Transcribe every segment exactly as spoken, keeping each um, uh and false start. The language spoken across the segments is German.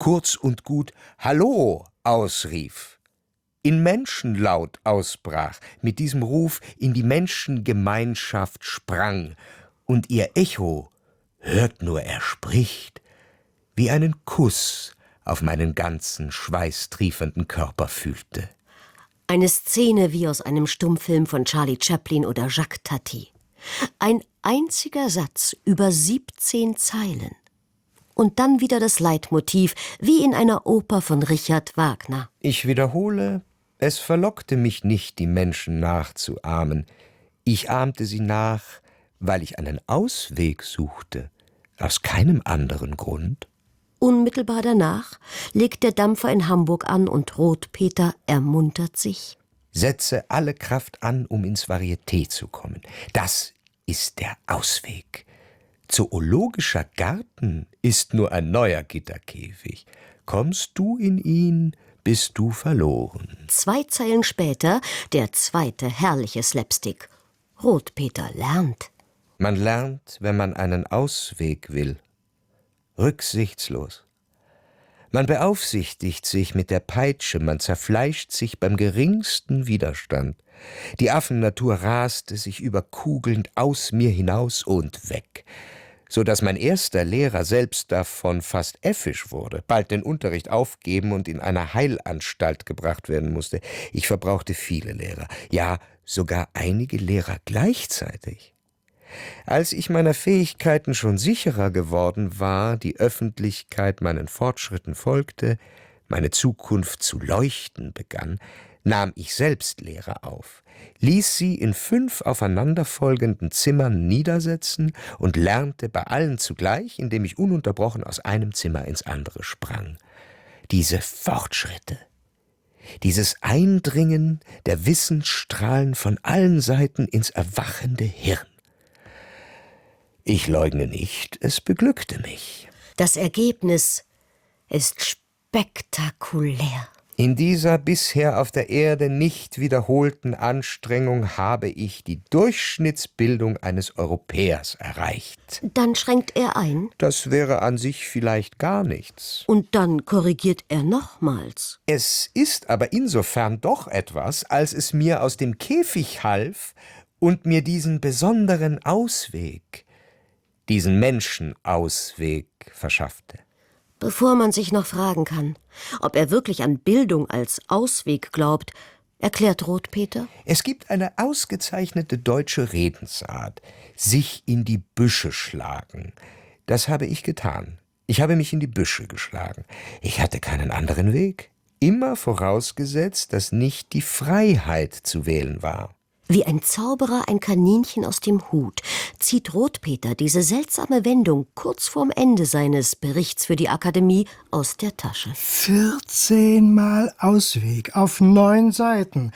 kurz und gut »Hallo« ausrief, in Menschenlaut ausbrach, mit diesem Ruf in die Menschengemeinschaft sprang, und ihr Echo, hört nur, er spricht, wie einen Kuss auf meinen ganzen schweißtriefenden Körper fühlte. Eine Szene wie aus einem Stummfilm von Charlie Chaplin oder Jacques Tati. Ein einziger Satz über siebzehn Zeilen. Und dann wieder das Leitmotiv, wie in einer Oper von Richard Wagner. Ich wiederhole, es verlockte mich nicht, die Menschen nachzuahmen. Ich ahmte sie nach, weil ich einen Ausweg suchte, aus keinem anderen Grund. Unmittelbar danach legt der Dampfer in Hamburg an und Rotpeter ermuntert sich. Setze alle Kraft an, um ins Varieté zu kommen. Das ist der Ausweg. Zoologischer Garten ist nur ein neuer Gitterkäfig. Kommst du in ihn, bist du verloren. Zwei Zeilen später der zweite herrliche Slapstick. Rotpeter lernt. Man lernt, wenn man einen Ausweg will. Rücksichtslos. Man beaufsichtigt sich mit der Peitsche, man zerfleischt sich beim geringsten Widerstand. Die Affennatur raste sich überkugelnd aus mir hinaus und weg, so dass mein erster Lehrer selbst davon fast äffisch wurde, bald den Unterricht aufgeben und in eine Heilanstalt gebracht werden musste. Ich verbrauchte viele Lehrer, ja sogar einige Lehrer gleichzeitig. Als ich meiner Fähigkeiten schon sicherer geworden war, die Öffentlichkeit meinen Fortschritten folgte, meine Zukunft zu leuchten begann, nahm ich selbst Lehre auf, ließ sie in fünf aufeinanderfolgenden Zimmern niedersetzen und lernte bei allen zugleich, indem ich ununterbrochen aus einem Zimmer ins andere sprang. Diese Fortschritte, dieses Eindringen der Wissensstrahlen von allen Seiten ins erwachende Hirn. Ich leugne nicht, es beglückte mich. Das Ergebnis ist spektakulär. In dieser bisher auf der Erde nicht wiederholten Anstrengung habe ich die Durchschnittsbildung eines Europäers erreicht. Dann schränkt er ein. Das wäre an sich vielleicht gar nichts. Und dann korrigiert er nochmals. Es ist aber insofern doch etwas, als es mir aus dem Käfig half und mir diesen besonderen Ausweg, diesen Menschenausweg verschaffte. Bevor man sich noch fragen kann, ob er wirklich an Bildung als Ausweg glaubt, erklärt Rotpeter: Es gibt eine ausgezeichnete deutsche Redensart, sich in die Büsche schlagen. Das habe ich getan. Ich habe mich in die Büsche geschlagen. Ich hatte keinen anderen Weg. Immer vorausgesetzt, dass nicht die Freiheit zu wählen war. Wie ein Zauberer ein Kaninchen aus dem Hut zieht Rotpeter diese seltsame Wendung kurz vorm Ende seines Berichts für die Akademie aus der Tasche. vierzehnmal Ausweg auf neun Seiten.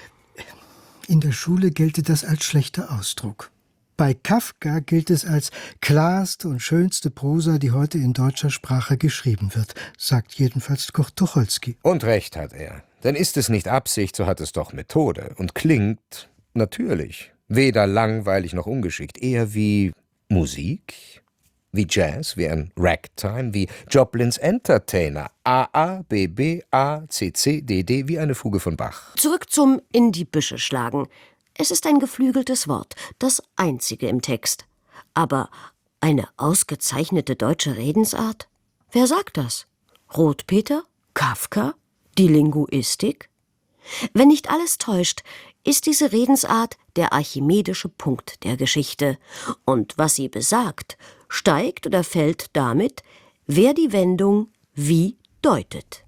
In der Schule gelte das als schlechter Ausdruck. Bei Kafka gilt es als klarste und schönste Prosa, die heute in deutscher Sprache geschrieben wird, sagt jedenfalls Kurt Tucholsky. Und recht hat er. Denn ist es nicht Absicht, so hat es doch Methode und klingt natürlich weder langweilig noch ungeschickt, eher wie Musik, wie Jazz, wie ein Ragtime, wie Joplins Entertainer, A A, B B, A, C C, D D, wie eine Fuge von Bach. Zurück zum in die Büsche schlagen. Es ist ein geflügeltes Wort, das einzige im Text. Aber eine ausgezeichnete deutsche Redensart? Wer sagt das? Rotpeter? Kafka? Die Linguistik? Wenn nicht alles täuscht, ist diese Redensart der archimedische Punkt der Geschichte. Und was sie besagt, steigt oder fällt damit, wer die Wendung wie deutet.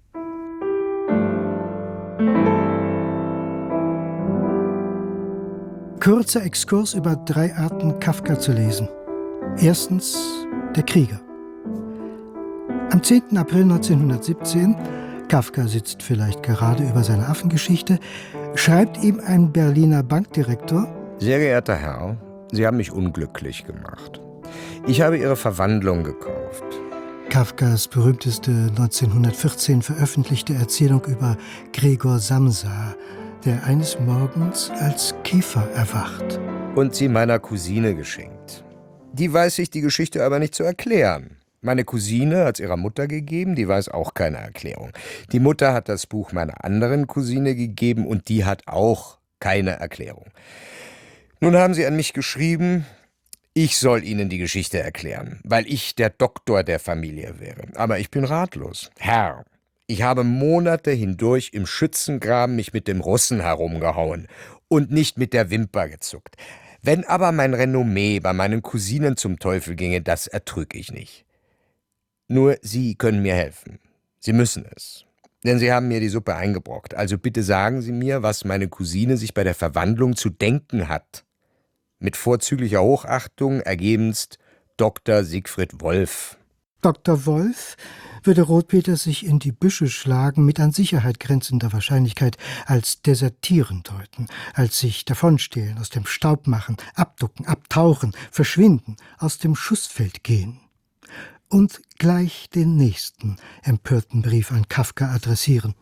Kurzer Exkurs über drei Arten, Kafka zu lesen. Erstens, der Krieger. Am zehnten April neunzehnhundertsiebzehn, Kafka sitzt vielleicht gerade über seiner Affengeschichte, schreibt ihm ein Berliner Bankdirektor: Sehr geehrter Herr, Sie haben mich unglücklich gemacht. Ich habe Ihre Verwandlung gekauft. Kafkas berühmteste neunzehnhundertvierzehn veröffentlichte Erzählung über Gregor Samsa, der eines Morgens als Käfer erwacht. Und sie meiner Cousine geschenkt. Die weiß sich die Geschichte aber nicht zu erklären. Meine Cousine hat es ihrer Mutter gegeben, die weiß auch keine Erklärung. Die Mutter hat das Buch meiner anderen Cousine gegeben und die hat auch keine Erklärung. Nun haben sie an mich geschrieben, ich soll ihnen die Geschichte erklären, weil ich der Doktor der Familie wäre. Aber ich bin ratlos. Herr, ich habe Monate hindurch im Schützengraben mich mit dem Russen herumgehauen und nicht mit der Wimper gezuckt. Wenn aber mein Renommee bei meinen Cousinen zum Teufel ginge, das ertrüg ich nicht. Nur Sie können mir helfen. Sie müssen es. Denn Sie haben mir die Suppe eingebrockt. Also bitte sagen Sie mir, was meine Cousine sich bei der Verwandlung zu denken hat. Mit vorzüglicher Hochachtung ergebenst Doktor Siegfried Wolf. Doktor Wolf würde Rotpeter sich in die Büsche schlagen mit an Sicherheit grenzender Wahrscheinlichkeit als desertieren deuten, als sich davonstehlen, aus dem Staub machen, abducken, abtauchen, verschwinden, aus dem Schussfeld gehen. Und gleich den nächsten empörten Brief an Kafka adressieren.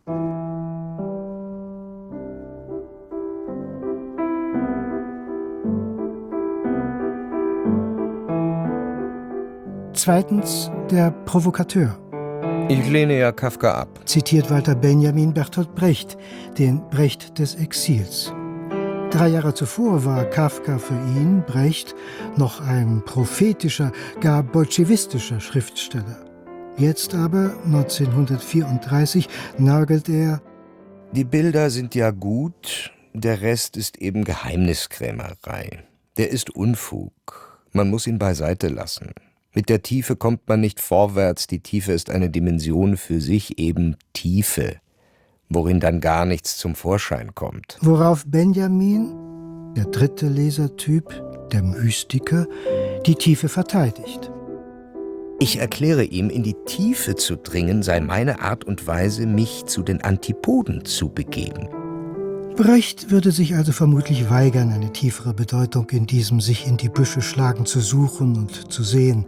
Zweitens der Provokateur. Ich lehne ja Kafka ab. Zitiert Walter Benjamin Bertolt Brecht, den Brecht des Exils. Drei Jahre zuvor war Kafka für ihn, Brecht, noch ein prophetischer, gar bolschewistischer Schriftsteller. Jetzt aber, neunzehnhundertvierunddreißig, nörgelt er: Die Bilder sind ja gut, der Rest ist eben Geheimniskrämerei. Der ist Unfug. Man muss ihn beiseite lassen. Mit der Tiefe kommt man nicht vorwärts, die Tiefe ist eine Dimension für sich, eben Tiefe, worin dann gar nichts zum Vorschein kommt. Worauf Benjamin, der dritte Lesertyp, der Mystiker, die Tiefe verteidigt. Ich erkläre ihm, in die Tiefe zu dringen sei meine Art und Weise, mich zu den Antipoden zu begeben. Brecht würde sich also vermutlich weigern, eine tiefere Bedeutung in diesem sich in die Büsche schlagen zu suchen und zu sehen.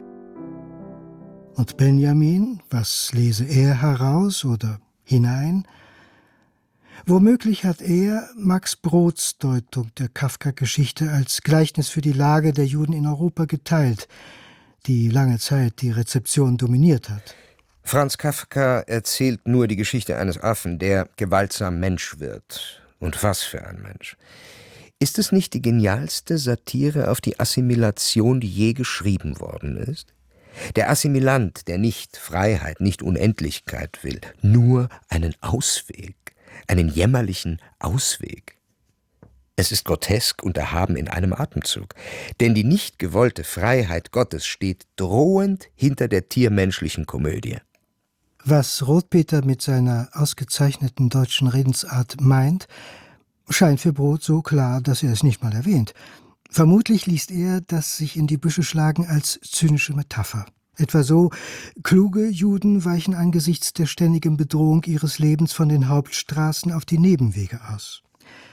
Und Benjamin, was lese er heraus oder hinein? Womöglich hat er Max Brodts Deutung der Kafka-Geschichte als Gleichnis für die Lage der Juden in Europa geteilt, die lange Zeit die Rezeption dominiert hat. Franz Kafka erzählt nur die Geschichte eines Affen, der gewaltsam Mensch wird. Und was für ein Mensch. Ist es nicht die genialste Satire auf die Assimilation, die je geschrieben worden ist? Der Assimilant, der nicht Freiheit, nicht Unendlichkeit will, nur einen Ausweg, einen jämmerlichen Ausweg. Es ist grotesk und erhaben in einem Atemzug, denn die nicht gewollte Freiheit Gottes steht drohend hinter der tiermenschlichen Komödie. Was Rotpeter mit seiner ausgezeichneten deutschen Redensart meint, scheint für Brod so klar, dass er es nicht mal erwähnt. Vermutlich liest er das sich in die Büsche schlagen als zynische Metapher. Etwa so: Kluge Juden weichen angesichts der ständigen Bedrohung ihres Lebens von den Hauptstraßen auf die Nebenwege aus.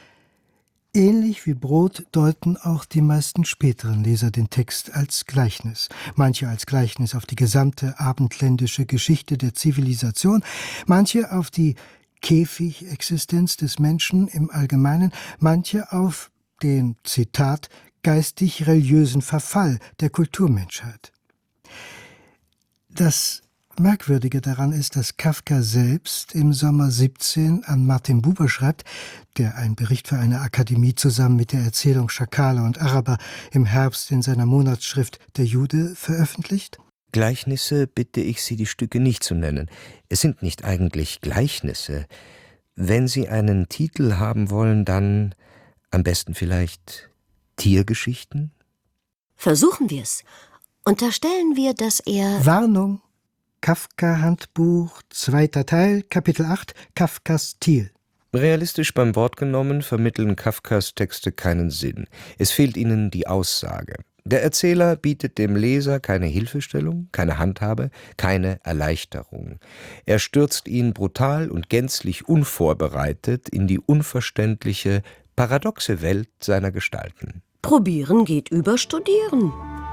Ähnlich wie Brod deuten auch die meisten späteren Leser den Text als Gleichnis. Manche als Gleichnis auf die gesamte abendländische Geschichte der Zivilisation, manche auf die Käfigexistenz des Menschen im Allgemeinen, manche auf den, Zitat, geistig-religiösen Verfall der Kulturmenschheit. Das Merkwürdige daran ist, dass Kafka selbst im Sommer siebzehn an Martin Buber schreibt, der einen Bericht für eine Akademie zusammen mit der Erzählung Schakale und Araber im Herbst in seiner Monatsschrift Der Jude veröffentlicht. Gleichnisse bitte ich Sie, die Stücke nicht zu nennen. Es sind nicht eigentlich Gleichnisse. Wenn Sie einen Titel haben wollen, dann am besten vielleicht Tiergeschichten? Versuchen wir's. Unterstellen wir, dass er... Warnung! Kafka-Handbuch, zweiter Teil, Kapitel acht, Kafkas Thiel. Realistisch beim Wort genommen vermitteln Kafkas Texte keinen Sinn. Es fehlt ihnen die Aussage. Der Erzähler bietet dem Leser keine Hilfestellung, keine Handhabe, keine Erleichterung. Er stürzt ihn brutal und gänzlich unvorbereitet in die unverständliche, paradoxe Welt seiner Gestalten. Probieren geht über Studieren.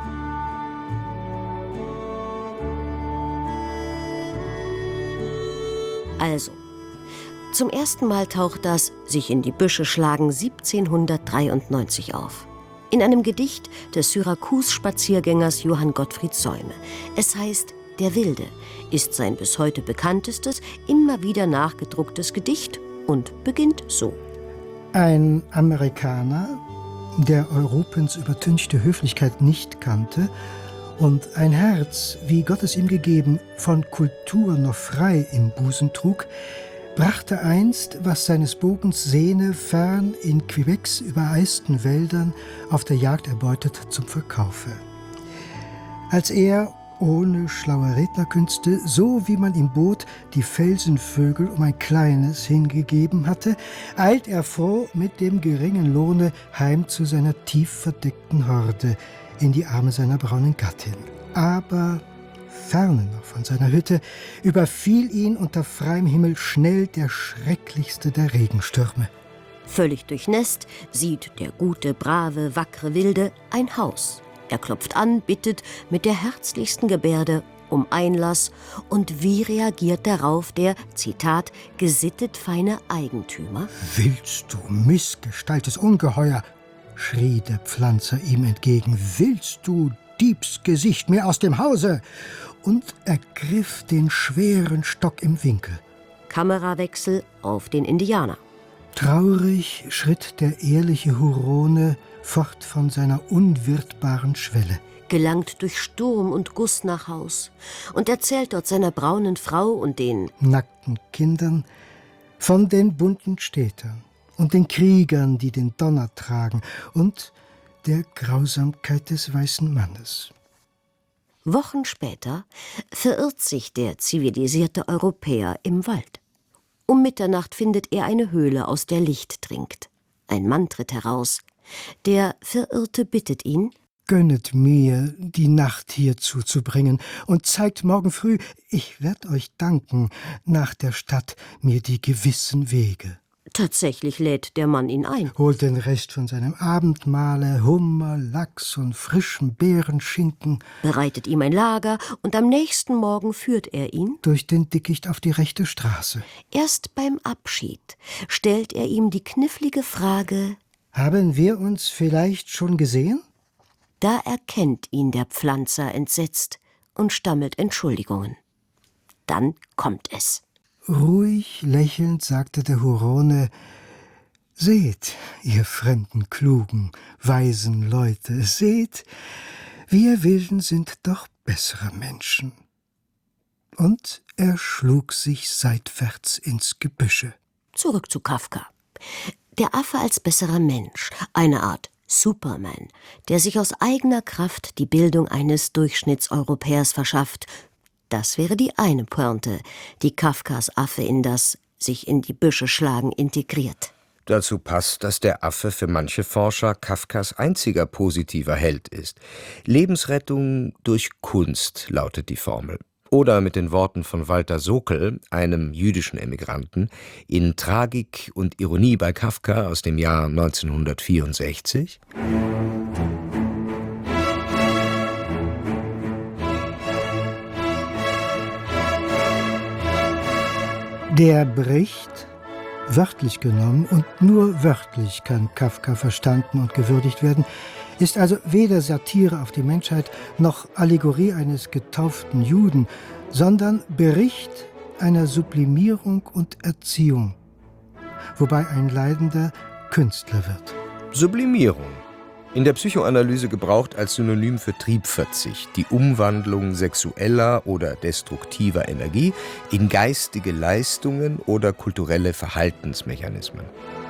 Also, zum ersten Mal taucht das sich in die Büsche schlagen siebzehnhundertdreiundneunzig auf. In einem Gedicht des Syrakus-Spaziergängers Johann Gottfried Säume. Es heißt Der Wilde ist sein bis heute bekanntestes, immer wieder nachgedrucktes Gedicht und beginnt so. Ein Amerikaner, der Europens übertünchte Höflichkeit nicht kannte und ein Herz, wie Gott es ihm gegeben, von Kultur noch frei im Busen trug, brachte einst, was seines Bogens Sehne fern in Quebecs übereisten Wäldern auf der Jagd erbeutet, zum Verkaufe. Als er, ohne schlaue Rednerkünste, so wie man ihm bot, die Felsenvögel um ein kleines hingegeben hatte, eilt er froh mit dem geringen Lohne heim zu seiner tief verdeckten Horde, in die Arme seiner braunen Gattin. Aber ferne noch von seiner Hütte überfiel ihn unter freiem Himmel schnell der schrecklichste der Regenstürme. Völlig durchnässt sieht der gute, brave, wackre Wilde ein Haus. Er klopft an, bittet mit der herzlichsten Gebärde um Einlass. Und wie reagiert darauf der, Zitat, gesittet feine Eigentümer? »Willst du, missgestaltes Ungeheuer«, schrie der Pflanzer ihm entgegen, »willst du, Diebsgesicht, mir aus dem Hause?« und ergriff den schweren Stock im Winkel. Kamerawechsel auf den Indianer. Traurig schritt der ehrliche Hurone fort von seiner unwirtbaren Schwelle. Gelangt durch Sturm und Guss nach Haus und erzählt dort seiner braunen Frau und den nackten Kindern von den bunten Städtern und den Kriegern, die den Donner tragen, und der Grausamkeit des weißen Mannes. Wochen später verirrt sich der zivilisierte Europäer im Wald. Um Mitternacht findet er eine Höhle, aus der Licht dringt. Ein Mann tritt heraus. Der Verirrte bittet ihn: »Gönnet mir, die Nacht hier zuzubringen, und zeigt morgen früh, ich werd euch danken, nach der Stadt mir die gewissen Wege.« Tatsächlich lädt der Mann ihn ein. Holt den Rest von seinem Abendmahle, Hummer, Lachs und frischen Beerenschinken, bereitet ihm ein Lager, und am nächsten Morgen führt er ihn durch den Dickicht auf die rechte Straße. Erst beim Abschied stellt er ihm die knifflige Frage: »Haben wir uns vielleicht schon gesehen?« Da erkennt ihn der Pflanzer entsetzt und stammelt Entschuldigungen. Dann kommt es. Ruhig lächelnd sagte der Hurone: »Seht, ihr fremden, klugen, weisen Leute, seht, wir Wilden sind doch bessere Menschen.« Und er schlug sich seitwärts ins Gebüsche. Zurück zu Kafka. Der Affe als besserer Mensch, eine Art Superman, der sich aus eigener Kraft die Bildung eines Durchschnittseuropäers verschafft. Das wäre die eine Pointe, die Kafkas Affe in das sich in die Büsche schlagen integriert. Dazu passt, dass der Affe für manche Forscher Kafkas einziger positiver Held ist. Lebensrettung durch Kunst lautet die Formel. Oder mit den Worten von Walter Sokol, einem jüdischen Emigranten, in Tragik und Ironie bei Kafka aus dem Jahr neunzehnhundertvierundsechzig: Der bricht, wörtlich genommen, und nur wörtlich kann Kafka verstanden und gewürdigt werden, ist also weder Satire auf die Menschheit noch Allegorie eines getauften Juden, sondern Bericht einer Sublimierung und Erziehung, wobei ein Leidender Künstler wird. Sublimierung. In der Psychoanalyse gebraucht als Synonym für Triebverzicht, die Umwandlung sexueller oder destruktiver Energie in geistige Leistungen oder kulturelle Verhaltensmechanismen.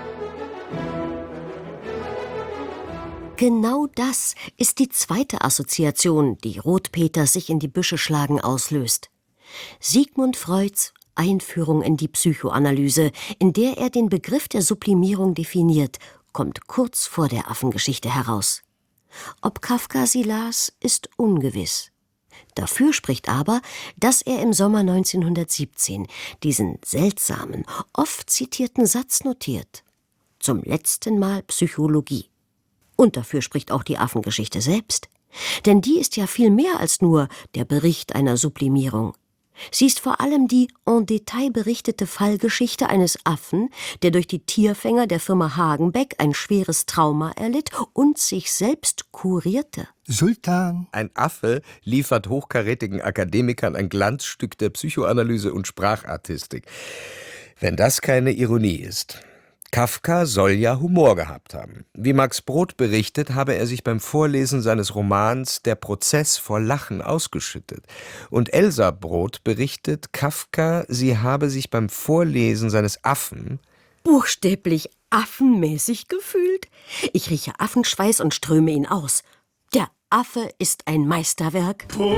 Genau das ist die zweite Assoziation, die Rothpeter sich in die Büsche schlagen auslöst. Sigmund Freuds Einführung in die Psychoanalyse, in der er den Begriff der Sublimierung definiert, kommt kurz vor der Affengeschichte heraus. Ob Kafka sie las, ist ungewiss. Dafür spricht aber, dass er im Sommer neunzehnhundertsiebzehn diesen seltsamen, oft zitierten Satz notiert: Zum letzten Mal Psychologie. Und dafür spricht auch die Affengeschichte selbst. Denn die ist ja viel mehr als nur der Bericht einer Sublimierung. Sie ist vor allem die en Detail berichtete Fallgeschichte eines Affen, der durch die Tierfänger der Firma Hagenbeck ein schweres Trauma erlitt und sich selbst kurierte. Sultan. Ein Affe liefert hochkarätigen Akademikern ein Glanzstück der Psychoanalyse und Sprachartistik. Wenn das keine Ironie ist. Kafka soll ja Humor gehabt haben. Wie Max Brod berichtet, habe er sich beim Vorlesen seines Romans Der Prozess vor Lachen ausgeschüttet. Und Elsa Brod berichtet, Kafka, sie habe sich beim Vorlesen seines Affen buchstäblich affenmäßig gefühlt. Ich rieche Affenschweiß und ströme ihn aus. Der Affe ist ein Meisterwerk.